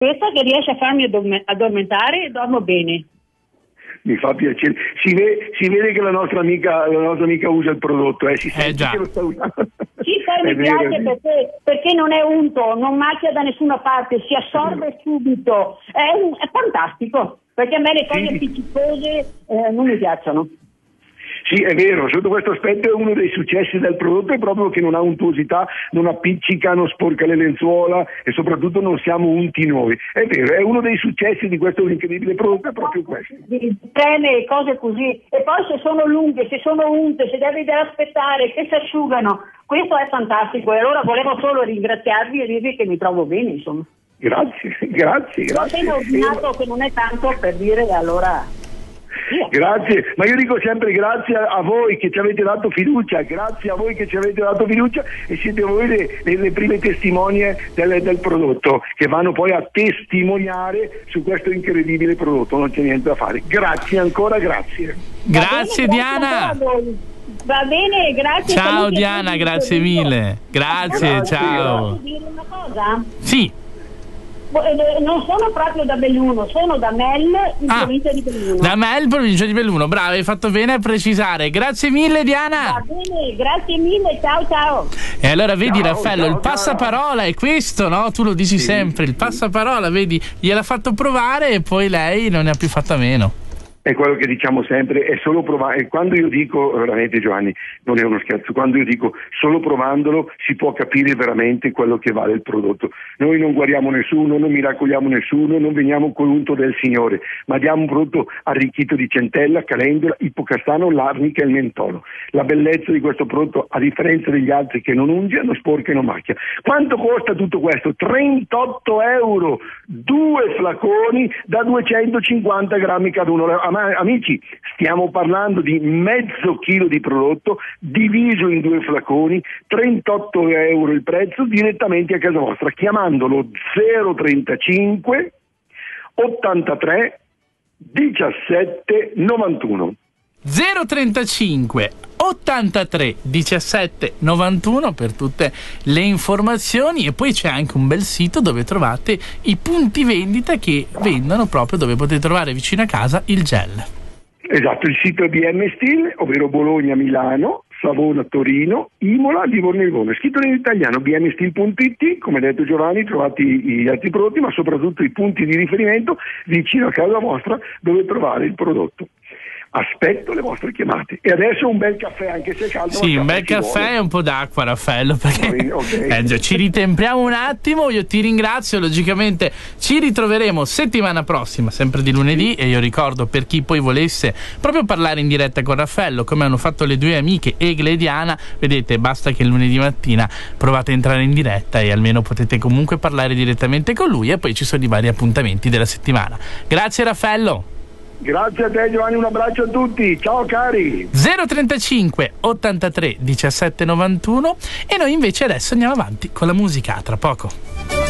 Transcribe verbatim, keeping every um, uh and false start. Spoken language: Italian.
Questa che riesce a farmi addorme- addormentare e dormo bene. Mi fa piacere. Si vede, si vede che la nostra amica, la nostra amica usa il prodotto, eh, si Eh, sente già. che lo sta usando. Sì, poi È mi vero, piace è vero. perché, perché non è unto, non macchia da nessuna parte, si assorbe subito. È, un- è fantastico, perché a me le cose Sì. appiccicose eh, non mi piacciono. Sì, è vero, sotto questo aspetto è uno dei successi del prodotto, è proprio che non ha untuosità, non appiccica, non sporca le lenzuola e soprattutto non siamo unti noi. È vero, è uno dei successi di questo incredibile prodotto, è proprio questo. Di creme e cose così. E poi se sono lunghe, se sono unte, se devi aspettare che si asciugano, questo è fantastico. E allora volevo solo ringraziarvi e dirvi che mi trovo bene, insomma. Grazie, grazie, Ho appena grazie. ordinato che non è tanto per dire allora... via. Grazie, ma io dico sempre grazie a, a voi che ci avete dato fiducia, grazie a voi che ci avete dato fiducia e siete voi le, le, le prime testimonie del, del prodotto che vanno poi a testimoniare su questo incredibile prodotto, non c'è niente da fare. Grazie ancora, grazie. Grazie Va bene, Diana. grazie ancora a voi. Va bene, grazie. Ciao saluti a Diana, tutti. grazie mille. Grazie, Grazie, ciao. Posso dire una cosa? Sì. Eh, Non sono proprio da Belluno, sono da Mel, in Ah, provincia di Belluno. da Mel, provincia di Belluno. Bravo, hai fatto bene a precisare. Grazie mille Va Diana. bene, grazie mille, ciao ciao. E allora vedi Ciao, Raffaello, ciao, il passaparola è questo, no? Tu lo dici Sì, sempre, il passaparola, vedi, gliel'ha fatto provare e poi lei non ne ha più fatta meno. È quello che diciamo sempre, è solo provare. E quando io dico, veramente Giovanni, non è uno scherzo, quando io dico solo provandolo si può capire veramente quello che vale il prodotto. Noi non guariamo nessuno, non miracoliamo nessuno, non veniamo con l'unto del Signore, ma diamo un prodotto arricchito di centella, calendula, ippocastano, l'arnica e il mentolo. La bellezza di questo prodotto, a differenza degli altri che non unge, non sporca e non macchia. Quanto costa tutto questo? trentotto euro, due flaconi da duecentocinquanta grammi cada uno. Ma, amici, stiamo parlando di mezzo chilo di prodotto diviso in due flaconi, trentotto euro il prezzo, direttamente a casa vostra, chiamandolo zero trentacinque ottantatré diciassette novantuno. zero trentacinque ottantatré diciassette novantuno per tutte le informazioni e poi c'è anche un bel sito dove trovate i punti vendita che vendono proprio dove potete trovare vicino a casa il gel. Esatto, il sito è B M Steel, ovvero Bologna, Milano, Savona, Torino, Imola, Livorno e Livorno. È scritto in italiano b m steel punto i t, come ha detto Giovanni, trovate gli altri prodotti, ma soprattutto i punti di riferimento vicino a casa vostra dove trovare il prodotto. Aspetto le vostre chiamate. E adesso un bel caffè, anche se è caldo. Sì, un bel ci caffè vuole. e un po' d'acqua, Raffaello, perché Ok. eh, già, ci ritempriamo un attimo. Io ti ringrazio, logicamente ci ritroveremo settimana prossima, sempre di lunedì, e io ricordo, per chi poi volesse proprio parlare in diretta con Raffaello, come hanno fatto le due amiche Egle e Diana, vedete, basta che il lunedì mattina provate a entrare in diretta e almeno potete comunque parlare direttamente con lui, e poi ci sono i vari appuntamenti della settimana. Grazie Raffaello. Grazie a te Giovanni, un abbraccio a tutti, ciao cari. zero trentacinque ottantatré diciassette novantuno, e noi invece adesso andiamo avanti con la musica, tra poco.